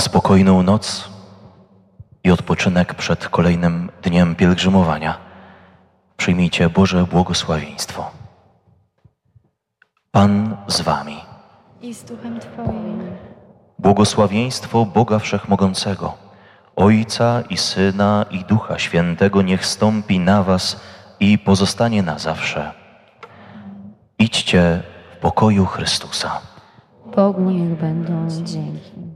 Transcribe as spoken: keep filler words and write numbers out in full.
spokojną noc i odpoczynek przed kolejnym dniem pielgrzymowania. Przyjmijcie Boże błogosławieństwo. Pan z wami. I z duchem Twoim. Błogosławieństwo Boga Wszechmogącego, Ojca i Syna i Ducha Świętego niech stąpi na was i pozostanie na zawsze. Idźcie w pokoju Chrystusa. Bogu niech będą dzięki.